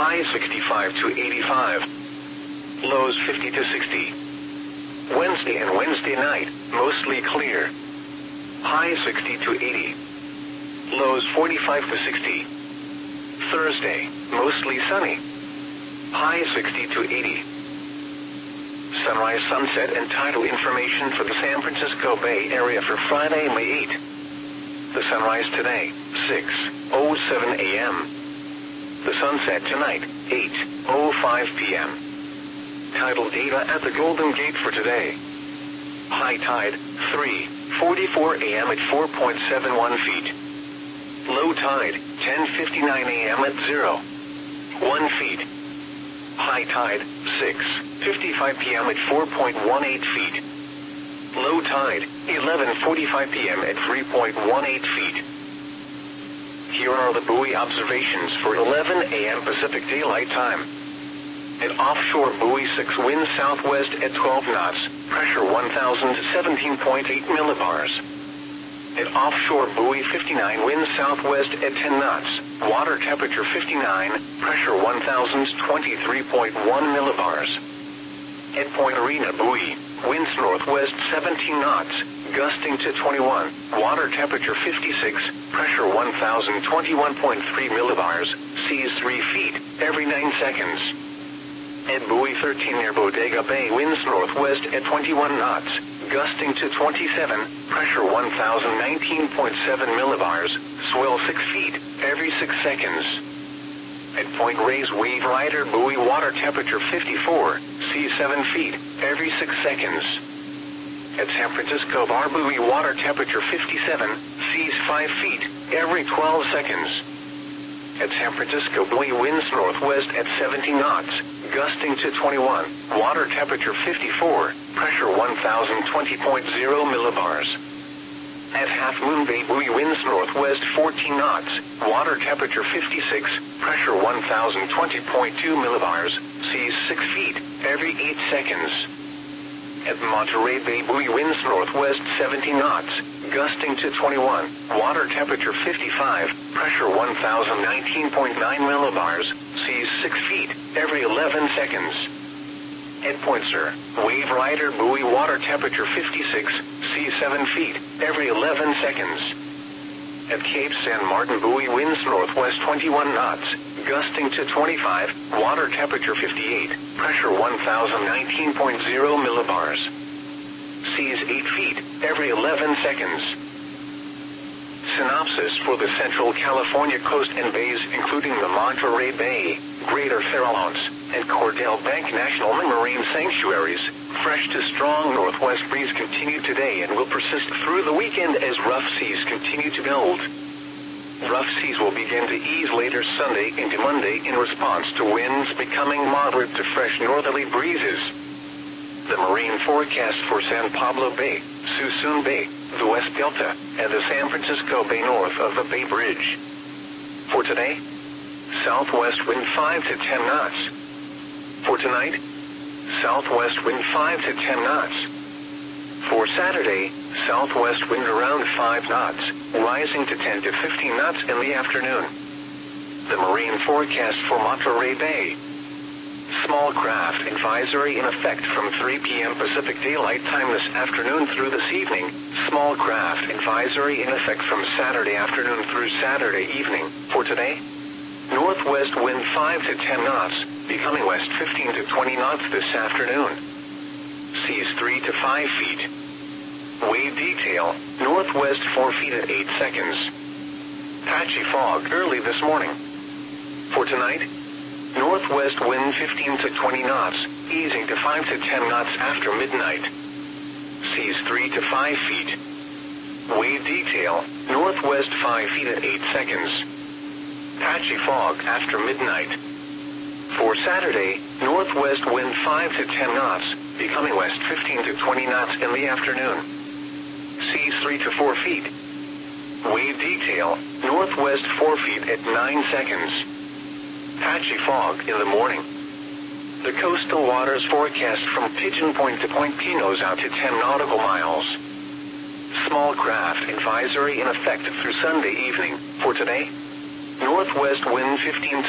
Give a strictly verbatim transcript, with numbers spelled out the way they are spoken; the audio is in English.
Highs sixty-five to eighty-five. Lows fifty to sixty. Wednesday and Wednesday night, mostly clear. Highs sixty to eighty. Lows forty-five to sixty. Thursday, mostly sunny. Highs sixty to eighty. Sunrise, sunset, and tidal information for the San Francisco Bay Area for Friday, May eighth. The sunrise today, six oh seven a m The sunset tonight, eight oh five p m Tidal data at the Golden Gate for today. High tide, three forty-four a m at four point seven one feet. Low tide, ten fifty-nine a m at zero point one feet. High tide, six fifty-five p m at four point one eight feet. Low tide, eleven forty-five p m at three point one eight feet. Here are the buoy observations for eleven a m Pacific Daylight Time. At offshore buoy six, wind southwest at twelve knots, pressure one thousand seventeen point eight millibars. At offshore buoy fifty-nine, wind southwest at ten knots, water temperature fifty-nine, pressure one thousand twenty-three point one millibars. At Point Arena buoy, winds northwest seventeen knots, gusting to twenty-one, water temperature fifty-six, pressure one thousand twenty-one point three millibars, seas three feet every nine seconds. At buoy thirteen near Bodega Bay, winds northwest at twenty-one knots, gusting to twenty-seven, pressure one thousand nineteen point seven millibars, swell six feet every six seconds. At Point Reyes Wave Rider buoy, water temperature fifty-four, seas seven feet every six seconds. At San Francisco Bar buoy, water temperature fifty-seven, seas five feet every twelve seconds. At San Francisco buoy, winds northwest at seventy knots, gusting to twenty-one, water temperature fifty-four, pressure one thousand twenty point zero millibars. At Half Moon Bay buoy, winds northwest fourteen knots, water temperature fifty-six, pressure one thousand twenty point two millibars, seas six feet every eight seconds. At Monterey Bay buoy, winds northwest seventy knots, gusting to twenty-one, water temperature fifty-five, pressure one thousand nineteen point nine millibars, seas six feet every eleven seconds. At Point Sur, Wave Rider buoy, water temperature fifty-six, seas seven feet every eleven seconds. At Cape San Martin buoy, winds northwest twenty-one knots, gusting to twenty-five, water temperature fifty-eight, pressure one thousand nineteen point zero millibars. Seas eight feet every eleven seconds. Synopsis for the Central California coast and bays, including the Monterey Bay, Greater Farallones, and Cordell Bank National Marine Sanctuaries. Fresh to strong northwest breeze continue today and will persist through the weekend as rough seas continue to build. Rough seas will begin to ease later Sunday into Monday in response to winds becoming moderate to fresh northerly breezes. The marine forecast for San Pablo Bay, Suisun Bay, the West Delta, and the San Francisco Bay north of the Bay Bridge. For today, southwest wind five to ten knots. For tonight, southwest wind five to ten knots. For Saturday, southwest wind around five knots, rising to ten to fifteen knots in the afternoon. The marine forecast for Monterey Bay. Small craft advisory in effect from three p m Pacific Daylight Time this afternoon through this evening. Small craft advisory in effect from Saturday afternoon through Saturday evening. For today, northwest wind five to ten knots, becoming west fifteen to twenty knots this afternoon. Seas three to five feet. Wave detail, northwest four feet at eight seconds. Patchy fog early this morning. For tonight, northwest wind fifteen to twenty knots, easing to five to ten knots after midnight. Seas three to five feet. Wave detail, northwest five feet at eight seconds. Patchy fog after midnight. For Saturday, northwest wind five to ten knots, becoming west fifteen to twenty knots in the afternoon. Seas three to four feet. Wave detail, northwest four feet at nine seconds. Patchy fog in the morning. The coastal waters forecast from Pigeon Point to Point Pinos out to ten nautical miles. Small craft advisory in effect through Sunday evening. For today, northwest wind fifteen to